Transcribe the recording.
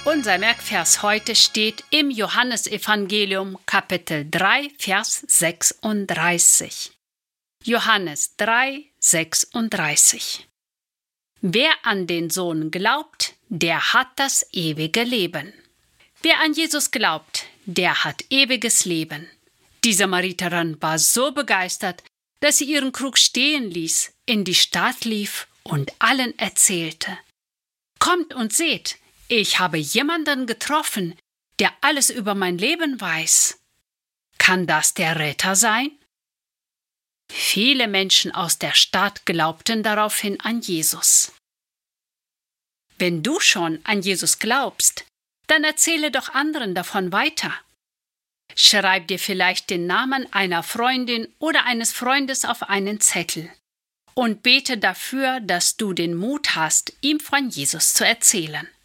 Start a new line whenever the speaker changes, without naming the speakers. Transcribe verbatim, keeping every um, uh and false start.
Unser Merkvers heute steht im Johannesevangelium Kapitel drei, Vers sechsunddreißig. Johannes drei, sechsunddreißig. Wer an den Sohn glaubt, der hat das ewige Leben. Wer an Jesus glaubt, der hat ewiges Leben. Die Samariterin war so begeistert, dass sie ihren Krug stehen ließ, in die Stadt lief und allen erzählte: Kommt und seht, ich habe jemanden getroffen, der alles über mein Leben weiß. Kann das der Retter sein? Viele Menschen aus der Stadt glaubten daraufhin an Jesus. Wenn du schon an Jesus glaubst, dann erzähle doch anderen davon weiter. Schreib dir vielleicht den Namen einer Freundin oder eines Freundes auf einen Zettel und bete dafür, dass du den Mut hast, ihm von Jesus zu erzählen.